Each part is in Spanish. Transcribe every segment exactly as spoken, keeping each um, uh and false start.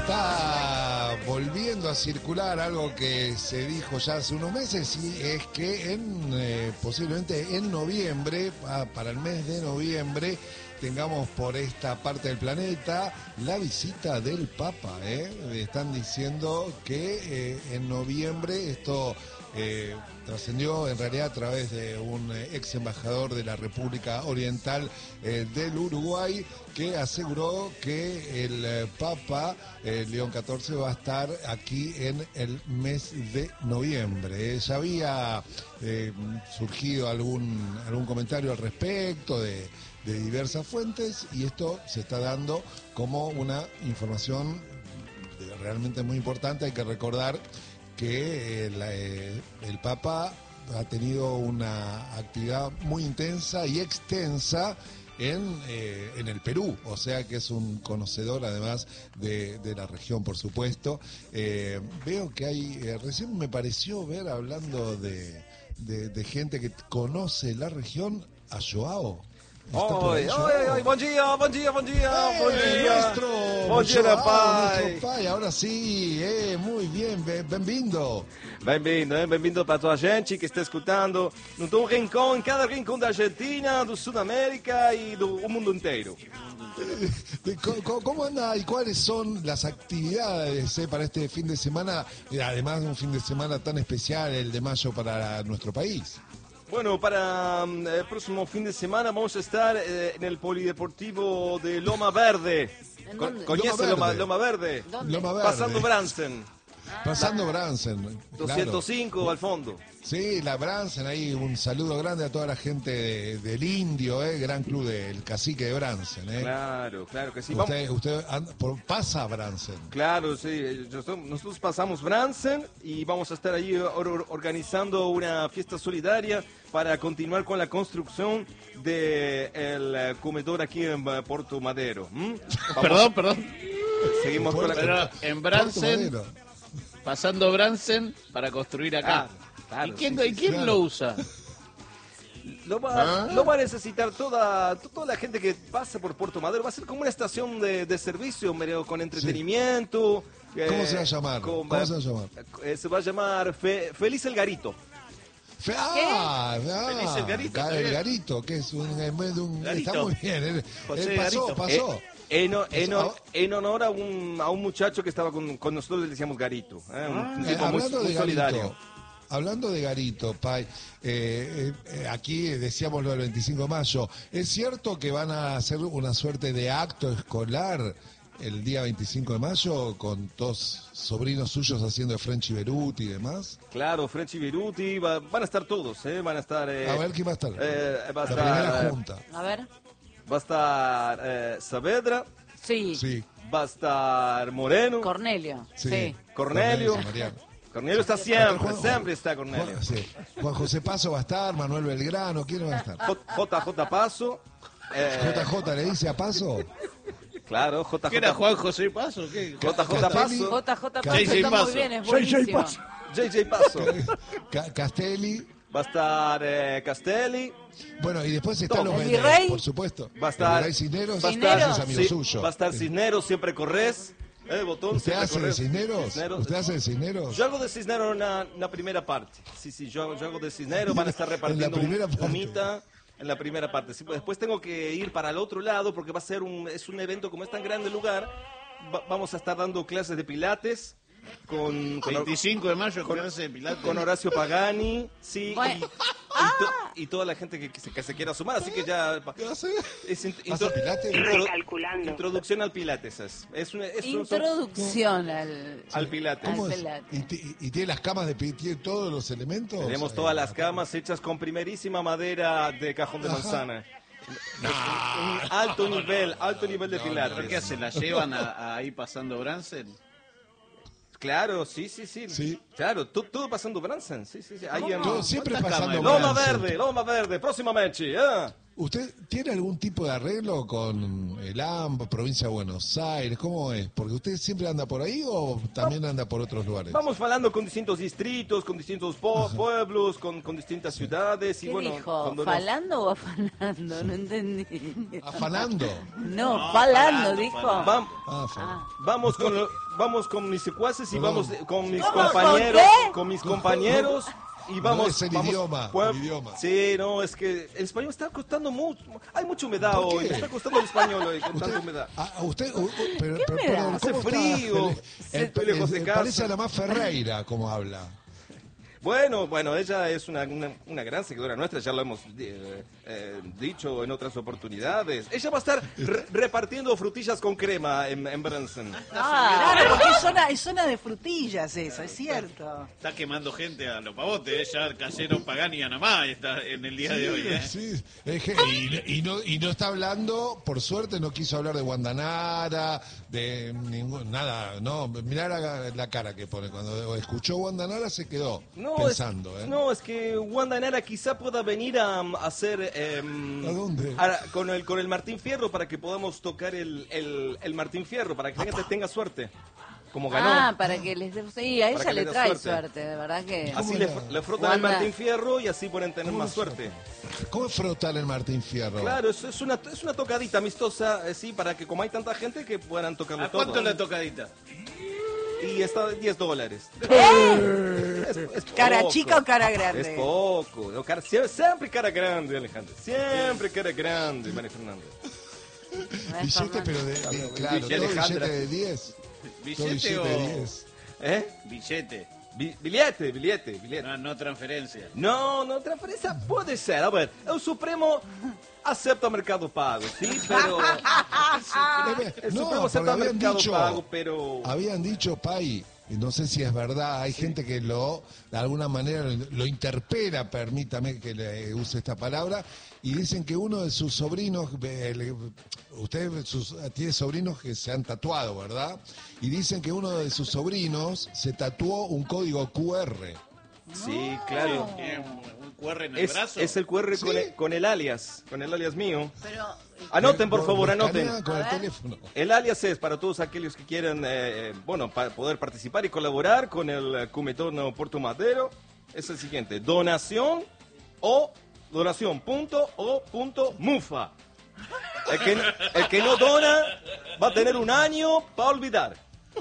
está volviendo a circular algo que se dijo ya hace unos meses, y es que en eh, posiblemente en noviembre, ah, para el mes de noviembre, tengamos por esta parte del planeta la visita del Papa. ¿eh? Están diciendo que eh, en noviembre esto eh, trascendió en realidad a través de un eh, ex embajador de la República Oriental eh, del Uruguay, que aseguró que el eh, Papa eh, León catorce va a estar aquí en el mes de noviembre. Eh, ya había eh, surgido algún, algún comentario al respecto de de diversas fuentes, y esto se está dando como una información realmente muy importante. Hay que recordar que el, el Papa ha tenido una actividad muy intensa y extensa en, eh, en el Perú, o sea que es un conocedor además de, de la región, por supuesto. Eh, veo que hay, eh, recién me pareció ver, hablando de, de, de gente que conoce la región, a Joao. Oi, oi, oi, bom dia, bom dia, bom dia, eh, bom dia. Nuestro, bom dia, Joao, pai. nuestro pai, ahora sí, eh, muy bien, bem-vindo. Bem-vindo, hein? Bem-vindo para toda a gente que está escutando no teu rincão, em cada rincão da Argentina, do Sudamérica e do mundo inteiro. ¿Cómo, ¿Cómo anda y cuáles son las actividades eh, para este fin de semana, además de un fin de semana tan especial, el de mayo, para nuestro país? Bueno, para um, el próximo fin de semana vamos a estar eh, en el Polideportivo de Loma Verde. ¿Dónde? ¿Conoce Loma, Loma Verde? ¿Dónde? Loma Verde. Pasando Bransen. Pasando Bransen. doscientos cinco claro. al fondo. Sí, la Bransen, ahí un saludo grande a toda la gente de, del Indio, eh, gran club del Cacique de Bransen. Eh. Claro, claro que sí. Usted, usted anda, por, pasa Bransen. Claro, sí. Nosotros pasamos Bransen y vamos a estar ahí or organizando una fiesta solidaria para continuar con la construcción del comedor aquí en Puerto Madero. ¿Mm? Perdón, perdón. Seguimos con la... Pero en Bransen, pasando Bransen para construir acá. Ah, claro, ¿Y quién, sí, ¿y quién claro. lo usa? Lo va, ¿Ah? lo va a necesitar toda, toda la gente que pasa por Puerto Madero. Va a ser como una estación de, de servicio, medio con entretenimiento. Sí. ¿Cómo eh, se va a llamar? con- ¿Cómo se va a llamar? eh, se va a llamar Fe- Feliz el Garito. Fe- ah, ah, Feliz el Garito, Ga- está el bien. Garito, que es un, en vez de un- Garito. está muy bien. Él, José él pasó, Garito. pasó. Eh, en, o- en, o- Eso, en honor a un, a un muchacho que estaba con, con nosotros, le decíamos Garito. ¿eh? Un, Ah. un Eh, tipo muy, hablando muy de solidario. Garito, hablando de Garito, Pai, eh, eh, aquí decíamos lo del veinticinco de mayo. ¿Es cierto que van a hacer una suerte de acto escolar el día veinticinco de mayo con dos sobrinos suyos haciendo de Frenchy Beruti y demás? Claro, Frenchy Beruti, va- van a estar todos, ¿eh? Van a estar... eh, A ver quién va a estar. eh, va a La estar, primera eh, junta. A ver. Va a estar eh, Saavedra, Sí. Sí, va a estar Moreno, Cornelio. sí. Sí. Cornelio. sí, Mariano. Cornelio está siempre, Juan- siempre está Cornelio. Juan, sí. Juan José Paso va a estar, Manuel Belgrano, ¿quién va a estar? J J Paso, eh, J J le dice a Paso. claro, J ¿Qué era J Juan José Paso? ¿Qué? J J Castelli. Paso, J J J Paso J está Paso. muy bien, es J J buenísimo. Paso. J J Paso, Ca- Castelli. va a estar eh, Castelli, Bueno, y después están Todo. los ¿El Mendes, virrey? por supuesto. Va a estar- El virrey Cisneros, va a estar- ese es amigo sí, suyo. va a estar Cisneros, siempre corres, eh, botón, ¿Usted siempre hace de corres. Cisneros? Cisneros. ¿Usted hace de Cisneros? Yo hago de Cisneros una, una primera parte. Sí, sí, yo, yo hago de Cisneros, van a estar repartiendo primera un- parte. humita en la primera parte. Sí, pues después tengo que ir para el otro lado porque va a ser un, es un evento, como es tan grande el lugar, va- vamos a estar dando clases de pilates con, con, veinticinco de mayo, con- clase de Pilates. con Horacio Pagani, sí, Bueno. y, y to- y toda la gente que, que se, que se quiera sumar, así que ya... ¿Qué hace? Es int- ¿Hace intro- pilates? intro- Recalculando. introducción al pilates es, es, una- es un- Introducción al... al pilates. ¿Cómo Al es? pelate. ¿Y, ti- y tiene las camas de pi- tiene todos los elementos? Tenemos Eh, todas las camas hechas con primerísima madera de cajón de manzana. Un alto nivel, alto nivel de ¿Pero pilates. qué hacen? ¿La llevan a, a ahí pasando Bransen? Claro, sí, sí, sí. Sí. Claro, to- todo pasando Bransen. Sí, sí, sí. Ahí en- Todo siempre ¿Cuántas pasando camas? Loma Bransen. Verde, Loma Verde, próximamente. ¿eh? ¿Usted tiene algún tipo de arreglo con el A M P, provincia de Buenos Aires? ¿Cómo es? Porque usted siempre anda por ahí o también anda por otros lugares. Vamos hablando con distintos distritos, con distintos po- pueblos, con, con distintas ciudades. Y ¿Qué bueno, dijo? cuando nos- ¿Falando o afanando? No entendí. ¿Afanando? No, No, falando, falando, dijo. falando. vam- Ah, afanando. vamos con lo- vamos con mis secuaces y Perdón. vamos eh, con mis ¿Cómo? compañeros, ¿Con qué? con mis compañeros. Y vamos, No, es el vamos- idioma, pues, el idioma. Sí, no, es que el español está costando mucho. Hay mucha humedad ¿Por qué? hoy. Está costando el español hoy con Usted, tanta humedad. ah, usted, u- u- pero, ¿Qué pero, me perdón, da? Hace ¿cómo está? frío. El- el- Estoy lejos de el- casa. Parece a la más Ferreira como habla. Bueno, bueno, ella es una, una, una gran seguidora nuestra, ya lo hemos eh, eh, dicho en otras oportunidades. Ella va a estar re- repartiendo frutillas con crema en, en Branson. Ah, Claro, porque es zona, es zona de frutillas eso, es cierto. Está quemando gente a los pavotes, ¿eh? Ya cayeron Pagani y Anamá está en el día de hoy, ¿eh? Sí, es que- y, y no, y no está hablando, por suerte no quiso hablar de Guandanara, de ningún, nada, no, mirá la, la cara que pone, cuando escuchó Guandanara se quedó No, pensando, es, ¿eh? no, es que Wanda Nara quizá pueda venir a, a hacer... em, ¿A dónde? a- con, el, con el Martín Fierro para que podamos tocar el, el, el Martín Fierro, para que la gente tenga suerte, como ganó. Ah, para que les dé... Sí, a Para ella que le le dé trae suerte. suerte. de verdad que... Así ¿Cómo le, la- fr- le frotan el Wanda- Martín Fierro y así pueden tener ¿Cómo más lo suerte. ¿Cómo es frotar el Martín Fierro? Claro, es, es, una, es una tocadita amistosa, eh, sí, para que como hay tanta gente que puedan tocarlo ¿A todo. cuánto la tocadita? Y está diez dólares. ¿Eh? Es, es ¿Cara poco. chica o cara grande? Es poco. No, cara- siempre, siempre cara grande, Alejandro. Siempre cara grande, María Fernanda. Billete, pero de, de- claro, Billete todo Alejandra. billete de diez. Todo ¿Billete billete o...? de diez. ¿Eh? Billete, Bi- billete, billete, billete. no, no transferencia. No, no, transferência pode ser. A ver, o Supremo acepta Mercado Pago, sí, pero... El No, Supremo porque acepta habían Mercado dicho, Pago, pero... habían dicho, Pai, y no sé si es verdad, hay gente que lo, de alguna manera, lo interpela, permítame que le use esta palabra, y dicen que uno de sus sobrinos, eh, le- usted sus- tiene sobrinos que se han tatuado, ¿verdad? Y dicen que uno de sus sobrinos se tatuó un código Q R. Sí, claro. ¿Tiene un, un Q R en el Es, brazo? es el Q R con, Sí. el, con el alias, con el alias mío. Pero... Anoten, por Lo- favor, lo anoten. escanean con A el ver. teléfono. El alias es para todos aquellos que quieran, eh, bueno, para poder participar y colaborar con el eh, Cumetorno Puerto Madero. Es el siguiente: donación o donación punto o punto mufa. El que, no- el que no dona va a tener un año para olvidar.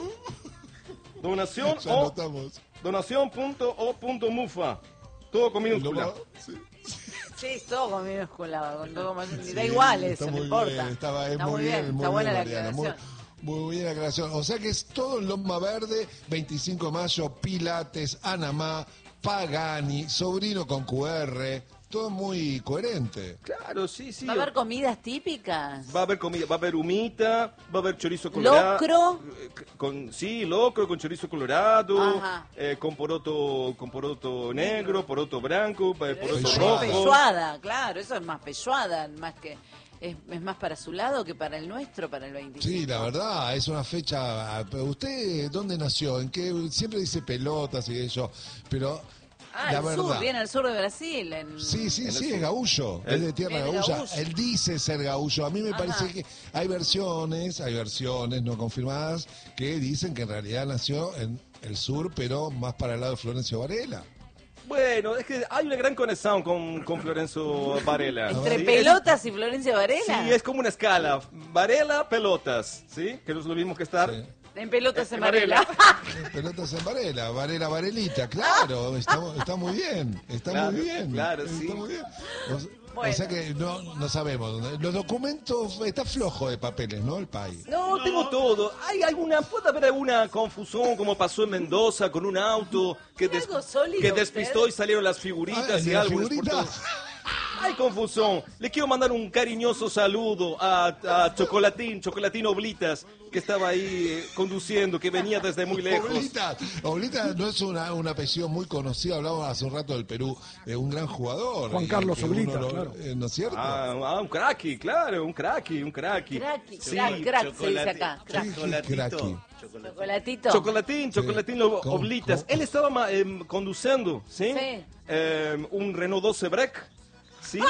Donación Ya o anotamos. donación punto o punto mufa. Todo con Lo minúscula. va- sí. Sí, todo con minúscula, con todo con mayúscula. Da Sí, igual está eso, no muy importa. bien, estaba, es Está muy bien, muy está bien, buena la Mariana, muy, aclaración. muy bien la aclaración. O sea que es todo en Loma Verde, veinticinco de mayo, Pilates, Anamá, Pagani, sobrino con Q R, todo muy coherente. Claro, sí, sí. ¿Va a haber comidas típicas? Va a haber comida, va a haber humita, va a haber chorizo colorado. ¿Locro? Eh, Con, sí, locro, con chorizo colorado, Ajá. eh, con poroto con poroto negro, poroto blanco, eh, Pero poroto eso es rojo. pechuada, claro, eso es más pechuada, más que... Es, es más para su lado que para el nuestro, para el veinticinco. Sí, la verdad, es una fecha. pero ¿Usted dónde nació? ¿En qué? Siempre dice pelotas y eso, pero Ah, la el verdad. sur, viene al sur de Brasil. En... Sí, sí, En el sí, sur. es gaullo, es de tierra Es de gaúlla. gaullo. Él dice ser gaullo. A mí me Ajá. parece que hay versiones, hay versiones no confirmadas que dicen que en realidad nació en el sur, pero más para el lado de Florencio Varela. Bueno, es que hay una gran conexión con, con Florencio Varela. Entre ¿sí? pelotas y Florencia Es, Varela. sí, es como una escala. Varela, pelotas, ¿sí? Que no es lo mismo que estar... Sí. En pelotas Eh, en Varela. Varela. Pelotas en Varela, Varela Varelita, claro, está, está muy bien, está Claro, muy bien. claro, está sí. muy bien. O, se- Bueno. o sea que no, no sabemos. Los documentos, está flojo de papeles, ¿no? El país. No, tengo todo. ¿Hay alguna, puede haber alguna confusión como pasó en Mendoza con un auto que, ¿Tiene algo sólido que despistó usted? y salieron las figuritas Ah, y ¿la álbumes por figurita? todo? Hay confusión. Le quiero mandar un cariñoso saludo a, a Chocolatín, Chocolatín Oblitas, que estaba ahí eh, conduciendo, que venía desde muy lejos. Oblita, Oblita no es una, un apellido muy conocido, hablábamos hace un rato del Perú, de un gran jugador. Juan y Carlos que uno Oblita, lo- claro. eh, ¿No es cierto? Ah, ah, un cracky, claro, un cracky, un cracky. Cracky, Sí, crack, crack se dice chocolate- acá. Crack. Sí. Chocolatito. Cracky. Chocolatito. Chocolatito. Chocolatín, Chocolatín Lo- ¿Cómo- Oblitas. cómo? Él estaba ma- em, conduciendo, ¿sí? Sí. Em, un Renault doce Break, ¿sí?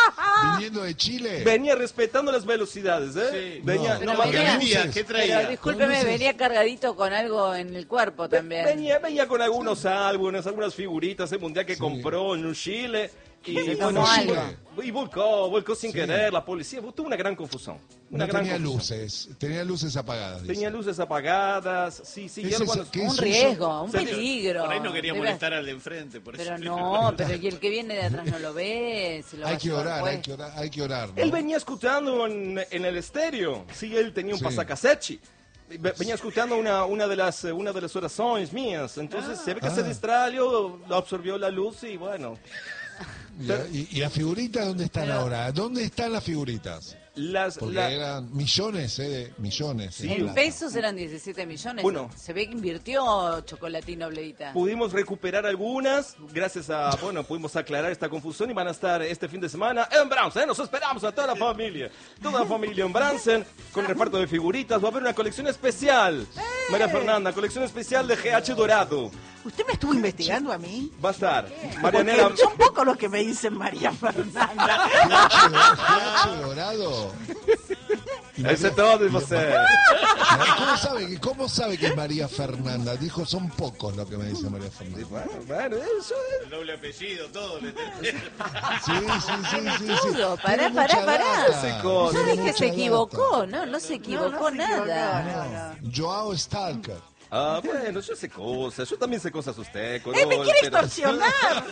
viniendo de Chile. Venía respetando las velocidades, ¿eh? Sí. Venía, No, Pero no, ¿Qué venía- venía? ¿Qué Pero traía? discúlpeme, Entonces- venía cargadito con algo en el cuerpo también. venía, venía con algunos álbumes, algunas figuritas del mundial que compró en Chile. Y Como bueno, algo. y volcó, volcó sin Sí. querer, la policía, tuvo una gran confusión. Una No gran tenía confusión. luces, tenía luces apagadas. dice. Tenía luces apagadas, sí, sí, Ese ya lo es- cuando- ¿qué Un es riesgo, un Se- peligro. Por ahí no quería Debe- molestar al de enfrente, por eso. Pero no, pero y el que viene de atrás no lo ve, se lo va Hay a que llevar orar, hay puesto. que orar, hay que orar. ¿no? Él venía escuchando en, en el estéreo, sí, él tenía un Sí. pasacassetti. Ve- Venía escuchando una, una, de las, eh, una de las oraciones mías, entonces se ve que Ah. se distrayó, lo absorbió la luz y bueno. ¿Y, y- y las figuritas dónde están Pero- ahora? ¿Dónde están las figuritas? Las, Porque la- eran millones, ¿eh? Millones. Sí. de En plata. pesos eran diecisiete millones. Bueno. Se ve que invirtió Chocolatino Bleita. Pudimos recuperar algunas, gracias a, bueno, pudimos aclarar esta confusión y van a estar este fin de semana en Bransen, ¿eh? Nos esperamos a toda la familia, toda la familia en Bransen, con reparto de figuritas, va a haber una colección especial, María Fernanda, colección especial de G H Dorado, ¿Usted me estuvo investigando a mí? va a estar, Porque Marianela, son pocos los que me dicen María Fernanda. G H dorado. ese todo es você. ¿Cómo sabe, que, ¿Cómo sabe que es María Fernanda? Dijo, son pocos lo que me dice María Fernanda. Bueno, bueno, eso es. El doble apellido, todo. Le Sí, sí, sí, sí, sí. todo. Pará, Tiene pará, mucha pará. data. Ese coso. ¿Sabes Tiene que se mucha equivocó? data. No, no se equivocó No, no se equivocó, nada. no, no. Joao Stalker. Ah, bueno, yo sé cosas, yo también sé cosas usted, ¡Eh, Corol, me quiere pero- extorsionar!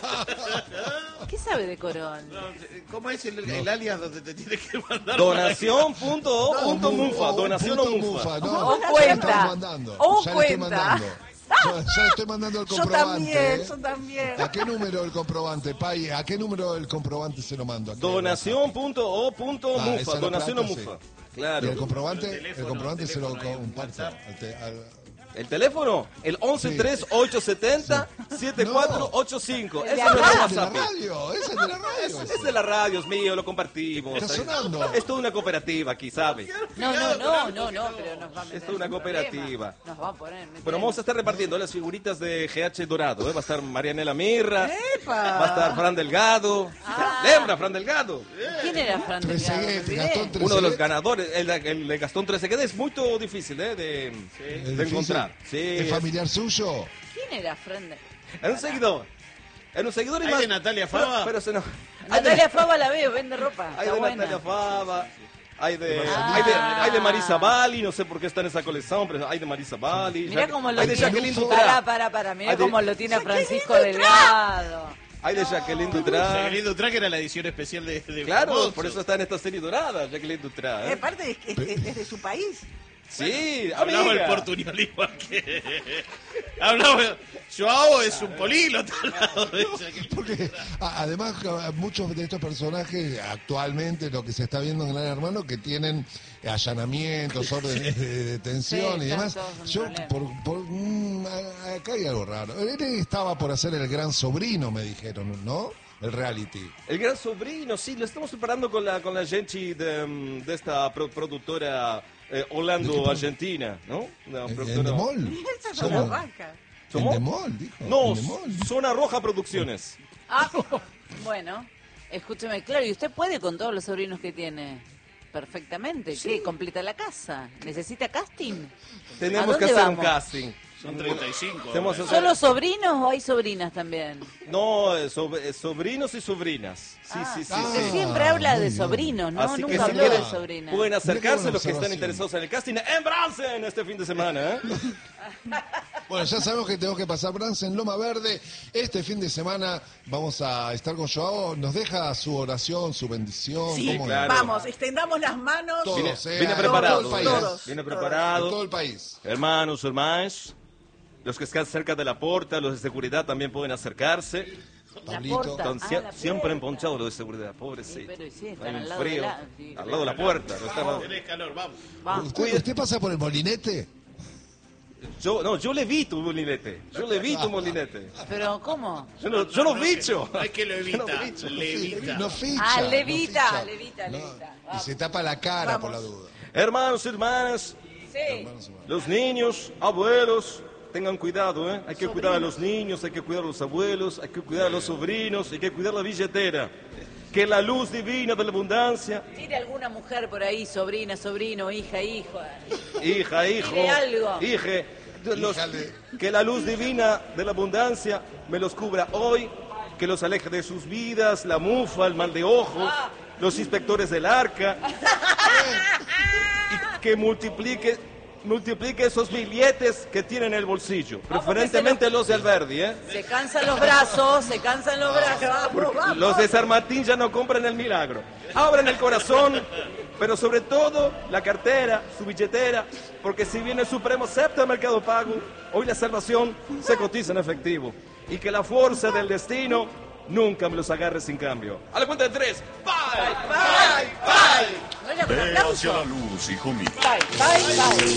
¿Qué sabe de Corón? ¿Cómo es el, el alias donde te tiene que mandar? Donación punto o punto mu- mufa, o donación punto o mufa. No, O ya le cuenta. estamos mandando. O ya le estoy cuenta. mandando. Ya, ya le estoy mandando el Yo comprobante. también, ¿eh? yo también. ¿A qué número el comprobante, Pai? ¿A qué número el comprobante se lo mando? ¿A qué? Donación punto o punto Ah, mufa, esa es la donación o plata, mufa. sí. ¿Y Claro. el comprobante? El El, teléfono, comprobante se lo teléfono ahí, comparto. WhatsApp. al te- al- El teléfono, el once tres ocho siete cero siete cuatro ocho cinco. El de Eso no es acá. ¡Ese es de la WhatsApp. radio! ¡Ese es de la radio! ese. Es de la radio, es mío, lo compartimos. Está sonando. Es toda una cooperativa aquí, ¿sabe? No, no, no, no, no, pero nos va a meter Esto es una en un cooperativa. problema. Nos va a poner. meter Bueno, en- vamos a estar repartiendo las figuritas de G H Dorado. ¿eh? Va a estar Marianela Mirra, ¡Epa! va a estar Fran Delgado. Ah. ¿Lembra, Fran Delgado? ¿Quién era Fran Delgado? Me Trezeguet, olvidé. Gastón Trezeguet. Uno de los ganadores, el, de- el de Gastón Trezeguet, es muy todo difícil ¿eh? de, ¿Es de difícil? encontrar. Sí, ¿Es es, familiar suyo? ¿Quién era Fran Delgado? es un seguidor. Es un seguidor y ¿Hay más. de Natalia pero- Fava? Pero, se no. Natalia Fava la veo, vende ropa. Hay Está de buena. Natalia Fava. Hay de, Ah. hay, de, hay de Marisa Bali, no sé por qué está en esa colección, pero hay de Marisa Bali. Mirá cómo lo hay de tiene. Jacqueline Pará, Dutra. pará, pará. Mirá Hay de- cómo lo tiene a Francisco Delgado. Hay de Jacqueline Dutra. Jacqueline Dutra, que era la edición especial de, de Claro, Famoso. por eso está en esta serie dorada, Jacqueline Dutra. Eh, ¿eh? Aparte, es, es- es- es de su país. Sí, Hablaba el amiga. portuñol igual que... Hablaba... Joao es un políglota al lado de Jacqueline. Porque a- además a- muchos de estos personajes actualmente lo que se está viendo en Gran Hermano que tienen allanamientos, órdenes de detención Sí, y están demás. todos en Yo problemas. por, por mm, a- acá hay algo raro. Él estaba por hacer el gran sobrino, me dijeron, ¿no? El reality. El gran sobrino, sí, lo estamos preparando con la con la gente de, mm, de esta pro- productora eh, Holando-Argentina, ¿no? Una ¿En, en productora- Demol? Esa es ¿Somos- una vaca. ¿En ¿Somos? Demol? Dijo. No, ¿En Demol? Zona Roja Producciones. Ah, bueno, escúcheme, claro, y usted puede con todos los sobrinos que tiene. Perfectamente. ¿Qué? ¿Completa la casa? ¿Necesita casting? ¿A Tenemos que dónde hacer un vamos? casting. Son treinta y cinco. Tenemos ahora. que hacer- ¿Solo sobrinos o hay sobrinas también? No, eh, sob- eh, sobrinos y sobrinas. Sí, Ah, sí, sí. ah, sí. Usted siempre habla muy de bien. sobrinos, ¿no? Así que Nunca si habló quieren, de sobrinas. pueden Mira qué acercarse buena los que están observación. interesados en el casting en Bransen este fin de semana. ¿eh? Bueno, ya sabemos que tenemos que pasar Bransen en Loma Verde. Este fin de semana vamos a estar con Joao. ¿Nos deja su oración, su bendición? Sí, ¿Cómo es? claro. vamos, extendamos las manos. Todos, Viene, eh, viene a- preparado. todo el país. Todos. Viene En preparado. todo el país. Hermanos, hermanas, los que están cerca de la puerta, los de seguridad también pueden acercarse. La Pablito. puerta. Están Ah, sie- la siempre puerta. emponchados los de seguridad, pobrecito. Sí, pero sí, están Hay al un lado de frío, la- sí, al lado de la puerta. no estaba- Tenés calor, vamos. Vamos. ¿Usted, ¿Usted pasa por el molinete? Yo, no, yo le vi tu molinete. Yo le vi tu molinete. Pero, ¿cómo? Yo no, yo no bicho. No es que lo evita, Yo no bicho. le evita. No ficha. Ah, no levita, ficha. levita, No, levita. Y Vamos. se tapa la cara por la duda. Hermanos, hermanas, Sí. los niños, abuelos, tengan cuidado, ¿eh? Hay que cuidar a los niños, hay que cuidar a los abuelos, hay que cuidar a los sobrinos, hay que cuidar la billetera. que la luz divina de la abundancia, Tire alguna mujer por ahí, sobrina, sobrino, hija, hijo. hija, hijo, Tire algo. hije, los- Híjale. que la luz divina de la abundancia me los cubra hoy, que los aleje de sus vidas, la mufa, el mal de ojos, los inspectores del arca, y que multiplique, multiplique esos billetes que tiene en el bolsillo, preferentemente los de Alberdi, ¿eh? Se cansan los brazos, se cansan los brazos. Vamos, vamos. Los de San Martín ya no compran el milagro. Abran el corazón, pero sobre todo la cartera, su billetera, porque si viene el Supremo acepta Mercado Pago, hoy la salvación se cotiza en efectivo. Y que la fuerza del destino nunca me los agarre sin cambio. A la cuenta de tres. ¡Bye! ¡Bye! ¡Bye! No era un Ve hacia aplauso. la luz, hijo mío. Bye, bye, bye.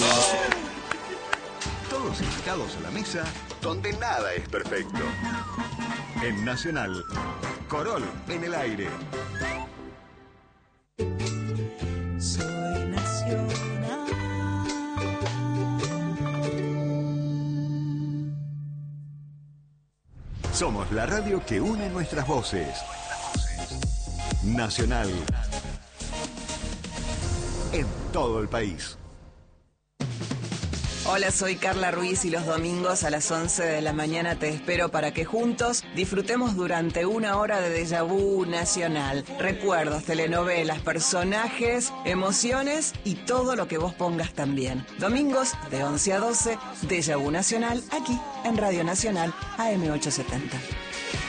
Todos invitados a la mesa donde nada es perfecto. En Nacional, Corol en el aire. Soy nacional. Somos la radio que une nuestras voces. Nacional. En todo el país. Hola, soy Carla Ruiz y los domingos a las once de la mañana te espero para que juntos disfrutemos durante una hora de Déjà Vu Nacional. Recuerdos, telenovelas, personajes, emociones y todo lo que vos pongas también. Domingos de once a doce, Déjà Vu Nacional, aquí en Radio Nacional A M ochocientos setenta.